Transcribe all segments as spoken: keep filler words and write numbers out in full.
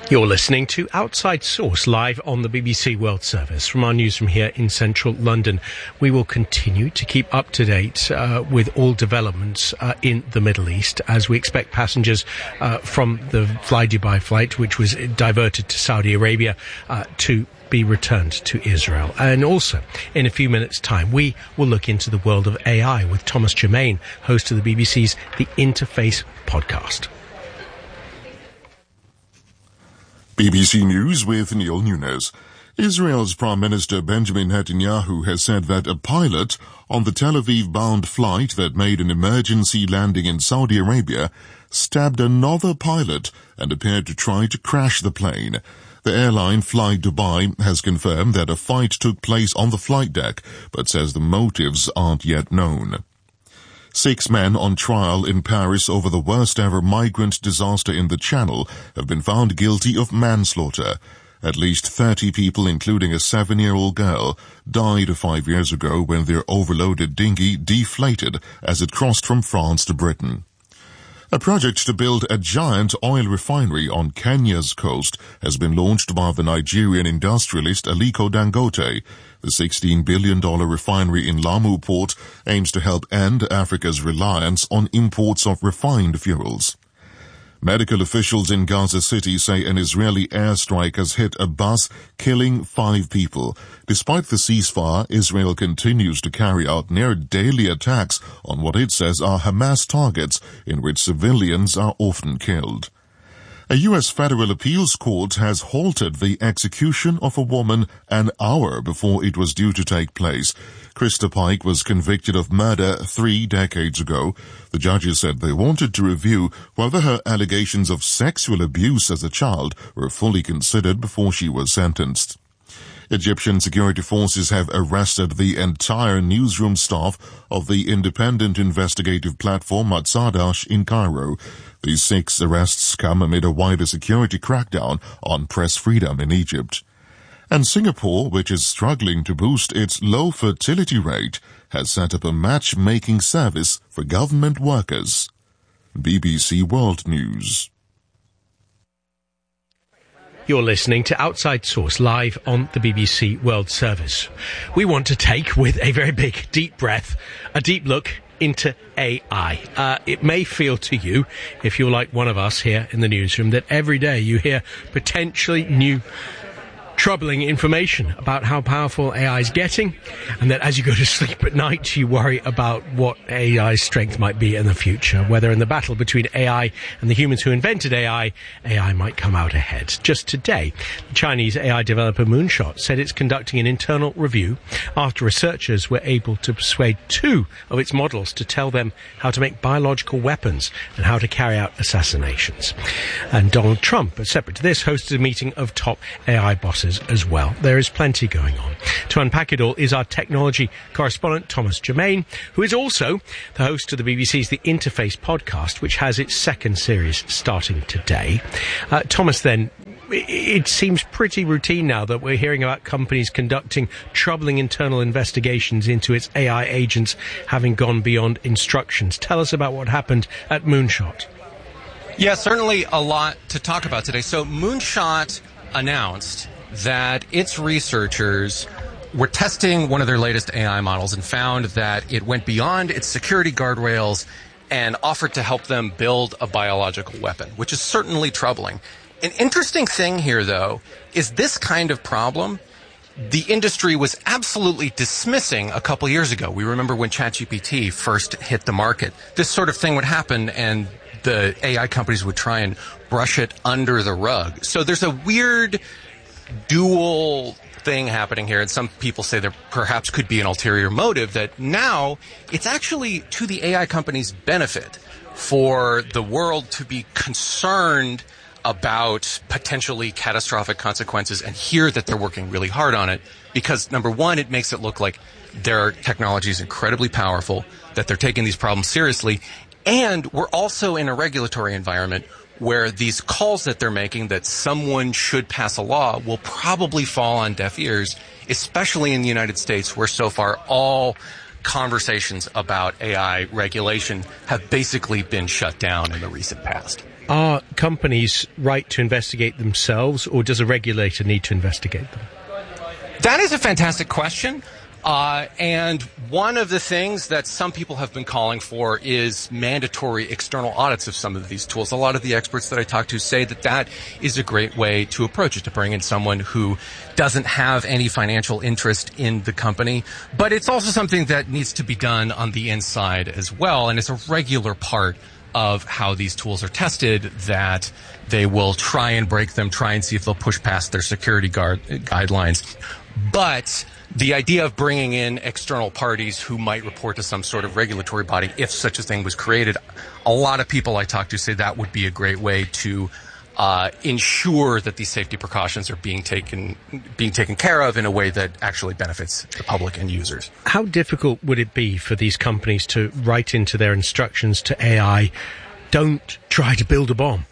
You're listening to Outside Source live on the B B C World Service from our newsroom here in central London. We will continue to keep up to date uh, with all developments uh, in the Middle East as we expect passengers uh, from the Fly Dubai flight, which was diverted to Saudi Arabia, uh, to be returned to Israel. And also, in a few minutes' time, we will look into the world of A I with Thomas Germain, host of the B B C's The Interface podcast. B B C News with Neil Nunes. Israel's Prime Minister Benjamin Netanyahu has said that a pilot on the Tel Aviv-bound flight that made an emergency landing in Saudi Arabia stabbed another pilot and appeared to try to crash the plane. The airline Fly Dubai has confirmed that a fight took place on the flight deck, but says the motives aren't yet known. Six men on trial in Paris over the worst-ever migrant disaster in the Channel have been found guilty of manslaughter. At least thirty people, including a seven-year-old girl, died five years ago when their overloaded dinghy deflated as it crossed from France to Britain. A project to build a giant oil refinery on Kenya's coast has been launched by the Nigerian industrialist Aliko Dangote. The sixteen billion dollars refinery in Lamu Port aims to help end Africa's reliance on imports of refined fuels. Medical officials in Gaza City say an Israeli airstrike has hit a bus, killing five people. Despite the ceasefire, Israel continues to carry out near-daily attacks on what it says are Hamas targets, in which civilians are often killed. A U S federal appeals court has halted the execution of a woman an hour before it was due to take place. Krista Pike was convicted of murder three decades ago. The judges said they wanted to review whether her allegations of sexual abuse as a child were fully considered before she was sentenced. Egyptian security forces have arrested the entire newsroom staff of the independent investigative platform Matzadash in Cairo. These six arrests come amid a wider security crackdown on press freedom in Egypt. And Singapore, which is struggling to boost its low fertility rate, has set up a matchmaking service for government workers. B B C World News. You're listening to Outside Source live on the B B C World Service. We want to take, with a very big, deep breath, a deep look into A I. Uh, it may feel to you, if you're like one of us here in the newsroom, that every day you hear potentially new troubling information about how powerful A I is getting, and that as you go to sleep at night, you worry about what A I's strength might be in the future, whether in the battle between A I and the humans who invented A I, A I might come out ahead. Just today, the Chinese A I developer Moonshot said it's conducting an internal review after researchers were able to persuade two of its models to tell them how to make biological weapons and how to carry out assassinations. And Donald Trump, separate to this, hosted a meeting of top A I bosses as well. There is plenty going on. To unpack it all is our technology correspondent, Thomas Germain, who is also the host of the B B C's The Interface podcast, which has its second series starting today. Uh, Thomas, then, it seems pretty routine now that we're hearing about companies conducting troubling internal investigations into its A I agents having gone beyond instructions. Tell us about what happened at Moonshot. Yeah, certainly a lot to talk about today. So Moonshot announced that its researchers were testing one of their latest A I models and found that it went beyond its security guardrails and offered to help them build a biological weapon, which is certainly troubling. An interesting thing here, though, is this kind of problem the industry was absolutely dismissing a couple years ago. We remember when ChatGPT first hit the market. This sort of thing would happen and the A I companies would try and brush it under the rug. So there's a weird dual thing happening here, and some people say there perhaps could be an ulterior motive, that now it's actually to the A I companies' benefit for the world to be concerned about potentially catastrophic consequences and hear that they're working really hard on it, because number one, it makes it look like their technology is incredibly powerful, that they're taking these problems seriously, and we're also in a regulatory environment where these calls that they're making that someone should pass a law will probably fall on deaf ears, especially in the United States, where so far all conversations about A I regulation have basically been shut down in the recent past. are companies right to investigate themselves, or does a regulator need to investigate them? That is a fantastic question. Uh, and one of the things that some people have been calling for is mandatory external audits of some of these tools. A lot of the experts that I talk to say that that is a great way to approach it, to bring in someone who doesn't have any financial interest in the company. But it's also something that needs to be done on the inside as well, and it's a regular part of how these tools are tested, that they will try and break them, try and see if they'll push past their security guard, guidelines. But the idea of bringing in external parties who might report to some sort of regulatory body, if such a thing was created, a lot of people I talk to say that would be a great way to uh, ensure that these safety precautions are being taken being taken care of in a way that actually benefits the public and users. How difficult would it be for these companies to write into their instructions to A I, don't try to build a bomb?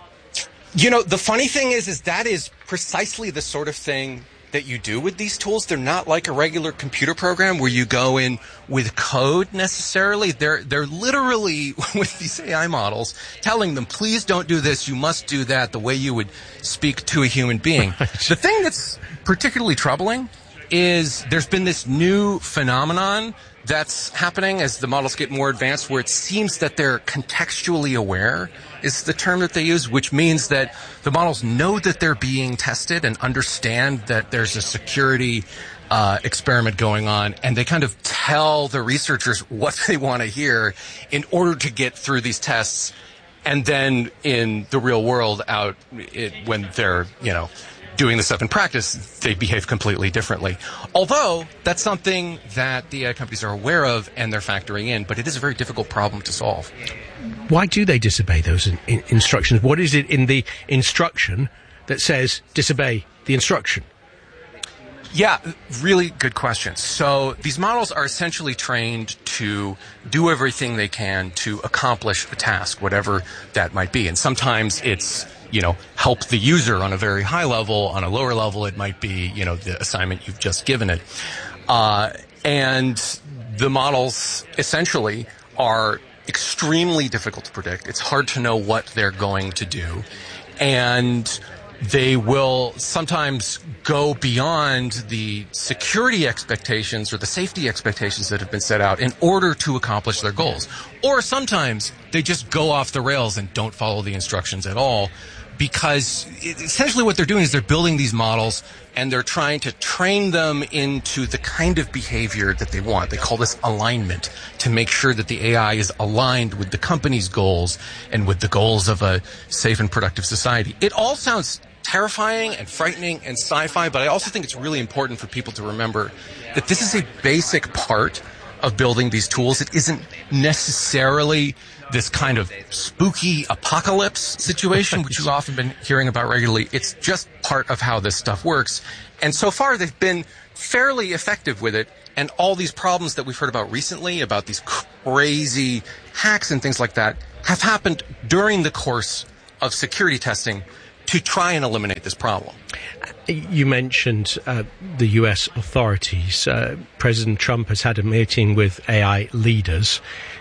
You know, the funny thing is, is that is precisely the sort of thing that you do with these tools. They're not like a regular computer program where you go in with code necessarily. They're they're literally, with these A I models, telling them, please don't do this, you must do that, the way you would speak to a human being. Right. The thing that's particularly troubling is there's been this new phenomenon that's happening as the models get more advanced, where it seems that they're contextually aware, is the term that they use, which means that the models know that they're being tested and understand that there's a security uh, experiment going on, and they kind of tell the researchers what they want to hear in order to get through these tests. And then in the real world, out it, when they're, you know, doing this stuff in practice, they behave completely differently. Although that's something that the A I companies are aware of and they're factoring in, but it is a very difficult problem to solve. Why do they disobey those in- in instructions? What is it in the instruction that says disobey the instruction? Yeah, really good question. So these models are essentially trained to do everything they can to accomplish a task, whatever that might be. And sometimes it's, you know, help the user on a very high level. On a lower level, it might be, you know, the assignment you've just given it. Uh, and the models essentially are extremely difficult to predict. It's hard to know what they're going to do. And they will sometimes go beyond the security expectations or the safety expectations that have been set out in order to accomplish their goals. Or sometimes they just go off the rails and don't follow the instructions at all, because essentially what they're doing is they're building these models and they're trying to train them into the kind of behavior that they want. They call this alignment, to make sure that the A I is aligned with the company's goals and with the goals of a safe and productive society. It all sounds terrifying and frightening and sci-fi, but I also think it's really important for people to remember that this is a basic part of building these tools. It isn't necessarily this kind of spooky apocalypse situation, which you've often been hearing about regularly. It's just part of how this stuff works. And so far, they've been fairly effective with it. And all these problems that we've heard about recently, about these crazy hacks and things like that, have happened during the course of security testing to try and eliminate this problem. You mentioned uh, the U S authorities. Uh, President Trump has had a meeting with A I leaders.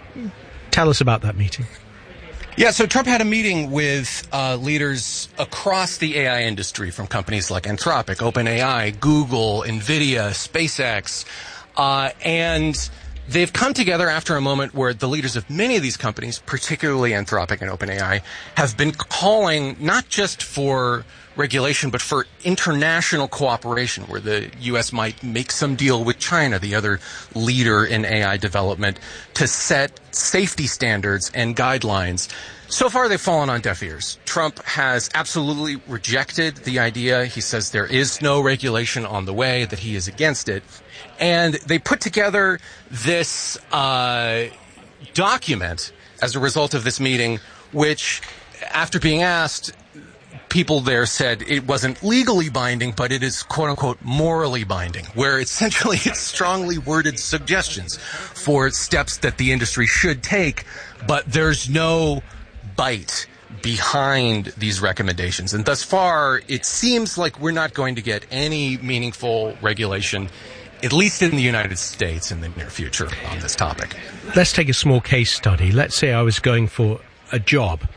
Tell us about that meeting. Yeah, so Trump had a meeting with uh, leaders across the A I industry, from companies like Anthropic, OpenAI, Google, NVIDIA, SpaceX, uh, and they've come together after a moment where the leaders of many of these companies, particularly Anthropic and OpenAI, have been calling not just for regulation, but for international cooperation, where the U S might make some deal with China, the other leader in A I development, to set safety standards and guidelines. So far, they've fallen on deaf ears. Trump has absolutely rejected the idea. He says there is no regulation on the way, that he is against it. And they put together this uh, document as a result of this meeting, which, after being asked, people there said it wasn't legally binding, but it is quote-unquote morally binding, where essentially it's strongly worded suggestions for steps that the industry should take, but there's no bite behind these recommendations. And thus far, it seems like we're not going to get any meaningful regulation, at least in the United States, in the near future on this topic. Let's take a small case study. Let's say I was going for a job,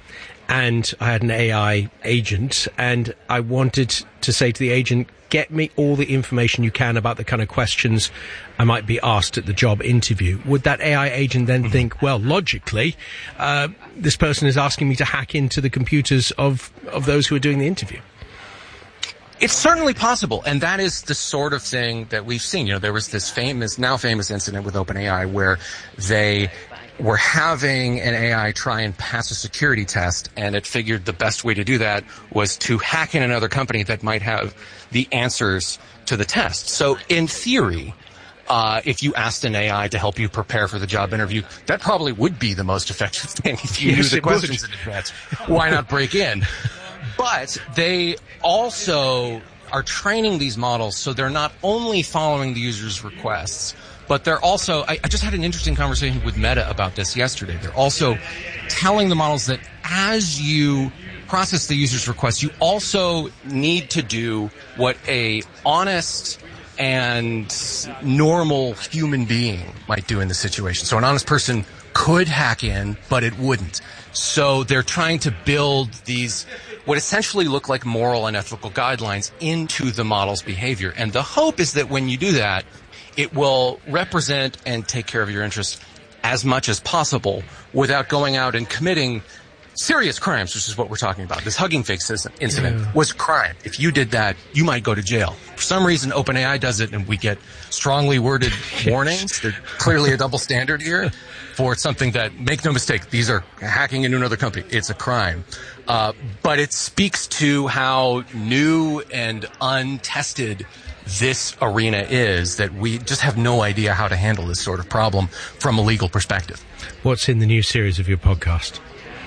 and I had an A I agent, and I wanted to say to the agent, get me all the information you can about the kind of questions I might be asked at the job interview. Would that A I agent then mm-hmm. think, well, logically, uh, this person is asking me to hack into the computers of, of those who are doing the interview? It's certainly possible, and that is the sort of thing that we've seen. You know, there was this famous, now famous incident with OpenAI where they were having an A I try and pass a security test, and it figured the best way to do that was to hack in another company that might have the answers to the test. So in theory, uh, if you asked an A I to help you prepare for the job interview, that probably would be the most effective thing if you yes, knew the questions in advance. Why not break in? But they also are training these models so they're not only following the user's requests, but they're also, I, I just had an interesting conversation with Meta about this yesterday. They're also telling the models that as you process the user's request, you also need to do what a honest and normal human being might do in the situation. So an honest person could hack in, but it wouldn't. So they're trying to build these, what essentially look like moral and ethical guidelines into the model's behavior. And the hope is that when you do that, it will represent and take care of your interests as much as possible without going out and committing serious crimes, which is what we're talking about. This Hugging Face incident yeah. was a crime. If you did that, you might go to jail. For some reason, OpenAI does it, and we get strongly worded warnings. There's clearly a double standard here for something that, make no mistake, these are hacking into another company. It's a crime. Uh, but it speaks to how new and untested this arena is, that we just have no idea how to handle this sort of problem from a legal perspective. What's in the new series of your podcast?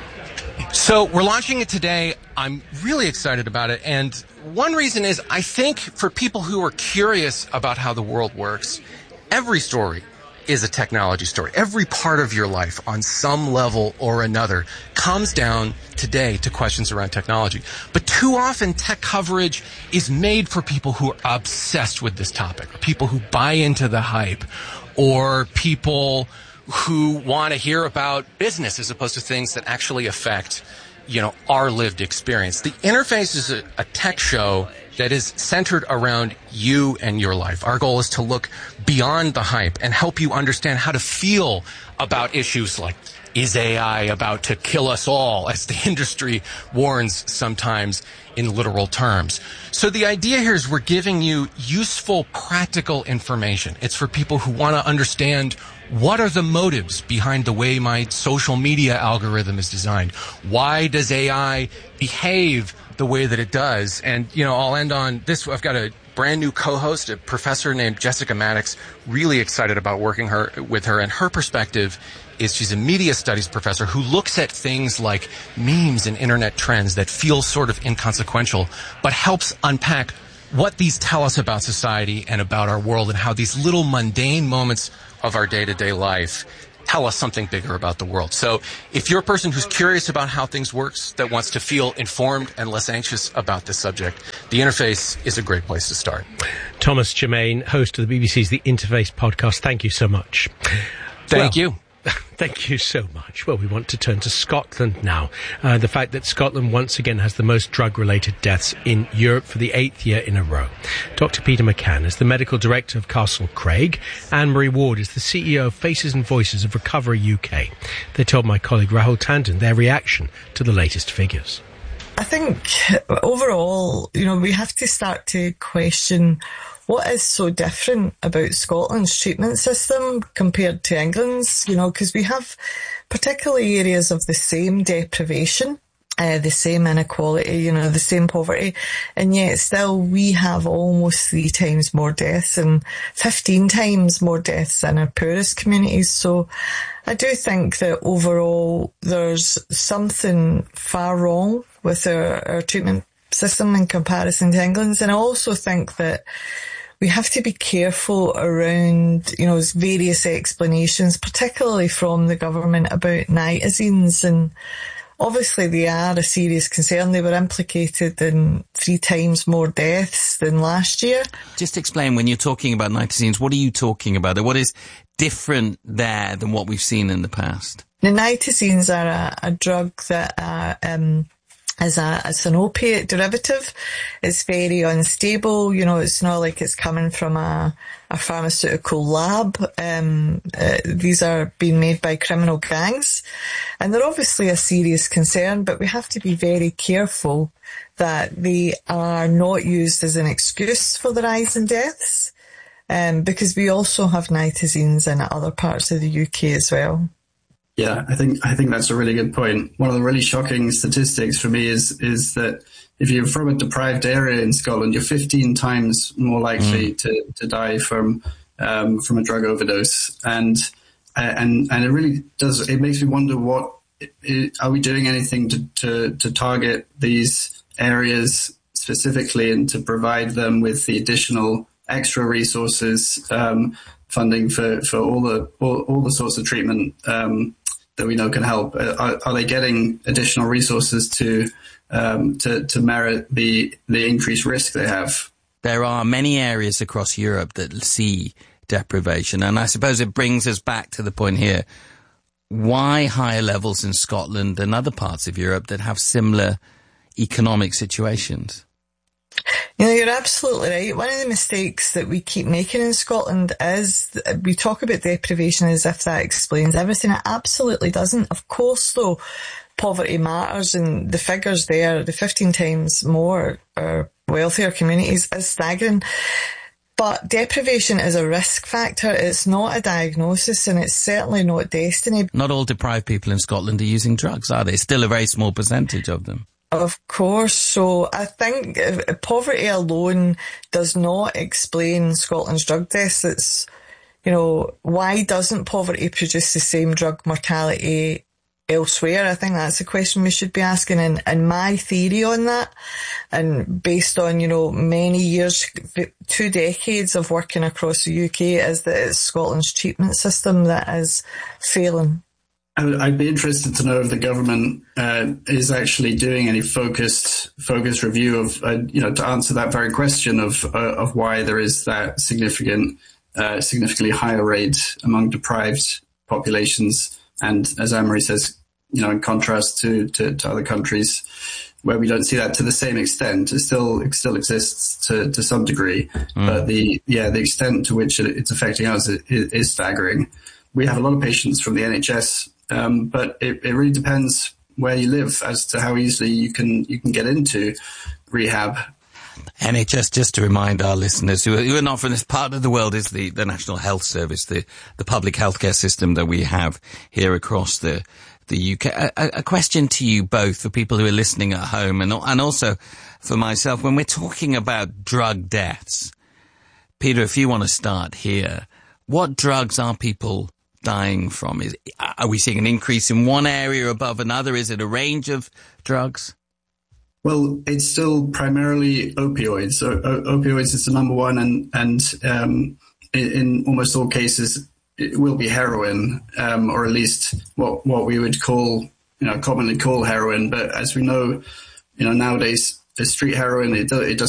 So we're launching it today. I'm really excited about it. And one reason is I think for people who are curious about how the world works, every story is a technology story. Every part of your life on some level or another comes down today to questions around technology. But too often tech coverage is made for people who are obsessed with this topic, or people who buy into the hype, or people who want to hear about business as opposed to things that actually affect, you know, our lived experience. The Interface is a, a tech show that is centered around you and your life. Our goal is to look beyond the hype and help you understand how to feel about issues like, is A I about to kill us all, as the industry warns sometimes in literal terms. So the idea here is we're giving you useful, practical information. It's for people who want to understand what are the motives behind the way my social media algorithm is designed. Why does A I behave the way that it does? And, you know, I'll end on this. I've got a brand new co-host, a professor named Jessica Maddox, really excited about working her with her. And her perspective is she's a media studies professor who looks at things like memes and internet trends that feel sort of inconsequential, but helps unpack what these tell us about society and about our world, and how these little mundane moments of our day-to-day life tell us something bigger about the world. So if you're a person who's curious about how things works, that wants to feel informed and less anxious about this subject, The Interface is a great place to start. Thomas Germain, host of the B B C's The Interface podcast, thank you so much. Thank well, you. Thank you so much. Well, we want to turn to Scotland now. Uh, the fact that Scotland once again has the most drug-related deaths in Europe for the eighth year in a row. Doctor Peter McCann is the medical director of Castle Craig. Anne-Marie Ward is the C E O of Faces and Voices of Recovery U K. They told my colleague Rahul Tandon their reaction to the latest figures. I think overall, you know, we have to start to question what is so different about Scotland's treatment system compared to England's, you know, because we have particularly areas of the same deprivation, uh, the same inequality, you know, the same poverty, and yet still we have almost three times more deaths and fifteen times more deaths in our poorest communities. So I do think that overall there's something far wrong with our, our treatment system in comparison to England's, and I also think that we have to be careful around, you know, various explanations, particularly from the government about nitazines, and obviously they are a serious concern. They were implicated in three times more deaths than last year. Just explain, when you're talking about nitazines, what are you talking about? What is different there than what we've seen in the past? The nitazenes are a, a drug that are, um, is a, it's an opiate derivative. It's very unstable. You know, it's not like it's coming from a, a pharmaceutical lab. Um, uh, these are being made by criminal gangs, and they're obviously a serious concern, but we have to be very careful that they are not used as an excuse for the rise in deaths, um, because we also have nitazenes in other parts of the U K as well. Yeah, I think I think that's a really good point. One of the really shocking statistics for me is is that if you're from a deprived area in Scotland, you're fifteen times more likely mm. to, to die from um, from a drug overdose, and and and it really does. It makes me wonder, what are we doing anything to to, to target these areas specifically and to provide them with the additional extra resources, um, funding for, for all the all, all the sorts of treatment um, that we know can help? Are, are they getting additional resources to um, to, to merit the the increased risk they have? There are many areas across Europe that see deprivation, and I suppose it brings us back to the point here: why higher levels in Scotland than other parts of Europe that have similar economic situations? You know, you're absolutely right. One of the mistakes that we keep making in Scotland is we talk about deprivation as if that explains everything. It absolutely doesn't. Of course, though, poverty matters, and the figures there, the fifteen times more or wealthier communities, is staggering. But deprivation is a risk factor. It's not a diagnosis, and it's certainly not destiny. Not all deprived people in Scotland are using drugs, are they? Still a very small percentage of them. Of course. So I think poverty alone does not explain Scotland's drug deaths. It's, you know, why doesn't poverty produce the same drug mortality elsewhere? I think that's a question we should be asking. And, and my theory on that, and based on, you know, many years, two decades of working across the U K, is that it's Scotland's treatment system that is failing. I'd be interested to know if the government uh, is actually doing any focused focused review of, uh, you know, to answer that very question of uh, of why there is that significant, uh, significantly higher rate among deprived populations. And as Anne-Marie says, you know, in contrast to, to, to other countries where we don't see that to the same extent, it still it still exists to, to some degree. Mm. But the yeah the extent to which it, it's affecting us is, is staggering. We have a lot of patients from the N H S. Um, but it, it really depends where you live as to how easily you can you can get into rehab. N H S, just to remind our listeners who are, who are not from this part of the world, is the, the National Health Service, the, the public healthcare system that we have here across the the U K. A, a question to you both, for people who are listening at home, and and also for myself, when we're talking about drug deaths. Peter, if you want to start here, what drugs are people dying from? Is, are we seeing an increase in one area above another? Is it a range of drugs? Well, it's still primarily opioids. So o- opioids is the number one, and and um, in, in almost all cases, it will be heroin, um, or at least what what we would call, you know, commonly call heroin. But as we know, you know, nowadays, the street heroin, it, do, it doesn't